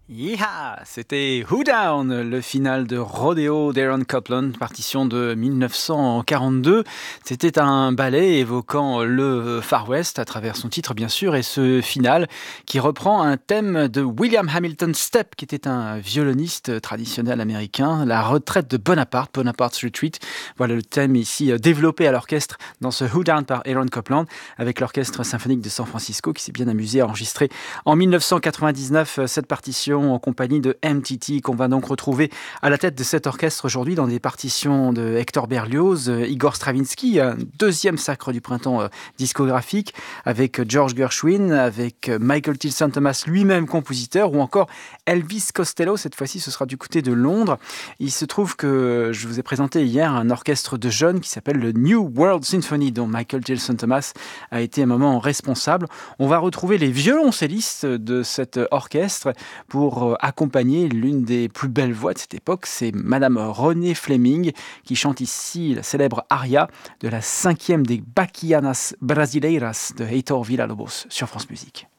Yeehaw! C'était Who Down, le final de Rodeo d'Aaron Copland, partition de 1942. C'était un ballet évoquant le Far West à travers son titre bien sûr et ce final qui reprend un thème de William Hamilton Stepp qui était un violoniste traditionnel américain, la retraite de Bonaparte, Bonaparte's Retreat. Voilà le thème ici développé à l'orchestre dans ce Who Down par Aaron Copland avec l'orchestre symphonique de San Francisco qui s'est bien amusé à enregistrer en 1999 cette partition en compagnie de MTT qu'on va donc retrouver à la tête de cet orchestre aujourd'hui dans des partitions de Hector Berlioz, Igor Stravinsky, un deuxième sacre du printemps discographique avec George Gershwin, avec Michael Tilson Thomas lui-même compositeur ou encore Elvis Costello, cette fois-ci ce sera du côté de Londres. Il se trouve que je vous ai présenté hier un orchestre de jeunes qui s'appelle le New World Symphony dont Michael Tilson Thomas a été un moment responsable. On va retrouver les violoncellistes de cet orchestre pour accompagner l'une des plus belles voix de cette époque, c'est Madame Renée Fleming qui chante ici la célèbre aria de la 5e des Baquianas Brasileiras de Heitor Villa-Lobos sur France Musique.